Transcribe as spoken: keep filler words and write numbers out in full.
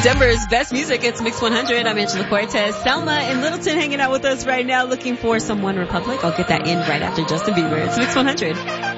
Denver's best music, it's Mix one hundred. I'm Angela Cortez. Selma in Littleton hanging out with us right now looking for some One Republic. I'll get that in right after Justin Bieber. It's Mix one hundred.